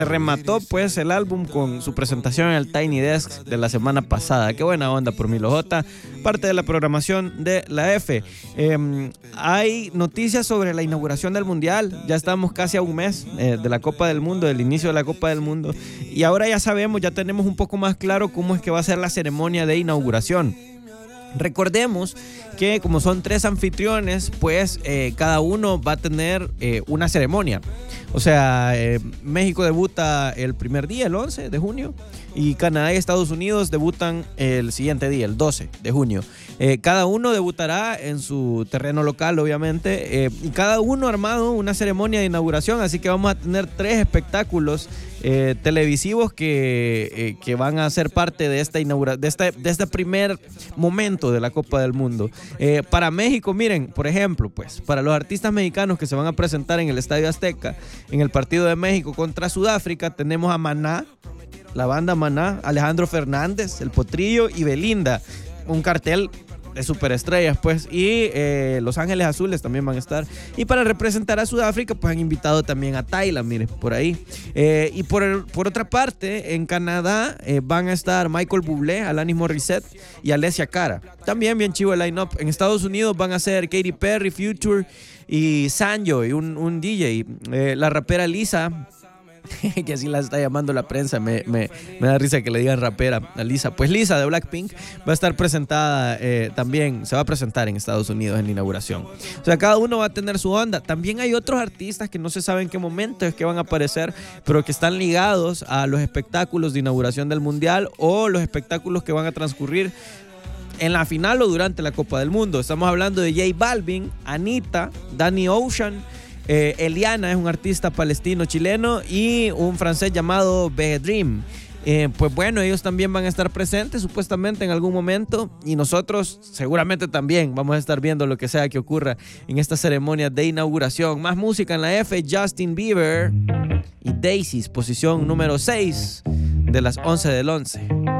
remató pues el álbum con su presentación en el Tiny Desk de la semana pasada. Qué buena onda por Milo J, parte de la programación de la F. Hay noticias sobre la inauguración del Mundial. Ya estamos casi a un mes de la Copa del Mundo, del inicio de la Copa del Mundo, y ahora ya sabemos, ya tenemos un poco más claro cómo es que va a ser la ceremonia de inauguración. Recordemos que como son 3 anfitriones, pues cada uno va a tener una ceremonia. O sea, México debuta el primer día, el 11 de junio, y Canadá y Estados Unidos debutan el siguiente día, el 12 de junio. Cada uno debutará en su terreno local, obviamente, y cada uno armado una ceremonia de inauguración, así que vamos a tener 3 espectáculos televisivos que van a ser parte de esta de este primer momento de la Copa del Mundo. Para México, miren, por ejemplo, pues para los artistas mexicanos que se van a presentar en el Estadio Azteca en el partido de México contra Sudáfrica, tenemos a Maná, la banda Maná, Alejandro Fernández, El Potrillo y Belinda, un cartel de superestrellas, pues, y Los Ángeles Azules también van a estar. Y para representar a Sudáfrica, pues han invitado también a Tyla, miren, por ahí. Y por otra parte, en Canadá van a estar Michael Bublé, Alanis Morissette y Alessia Cara. También bien chivo el line-up. En Estados Unidos van a ser Katy Perry, Future y Sanjo, y un DJ. La rapera Lisa, que así la está llamando la prensa, me da risa que le digan rapera a Lisa. Pues Lisa de Blackpink va a estar presentada también, se va a presentar en Estados Unidos en la inauguración. O sea, cada uno va a tener su onda. También hay otros artistas que no se sabe en qué momento es que van a aparecer, pero que están ligados a los espectáculos de inauguración del Mundial o los espectáculos que van a transcurrir en la final o durante la Copa del Mundo. Estamos hablando de J Balvin, Anita, Danny Ocean, Eliana es un artista palestino-chileno y un francés llamado Behedream. Pues bueno, ellos también van a estar presentes supuestamente en algún momento, y nosotros seguramente también vamos a estar viendo lo que sea que ocurra en esta ceremonia de inauguración. Más música en la F, Justin Bieber y Daisies, posición número 6 de las 11 del 11.